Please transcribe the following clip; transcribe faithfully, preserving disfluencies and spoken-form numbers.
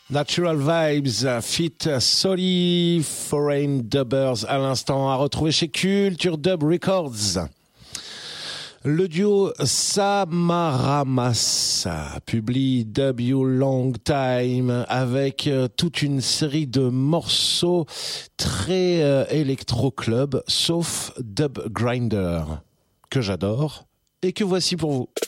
Natural Vibes, fit Solly Foreign Dubbers à l'instant, à retrouver chez Culture Dub Records. Le duo Samaramasa publie Dub You Long Time avec toute une série de morceaux très euh, électro-club, sauf Dub Grinder, que j'adore et que voici pour vous.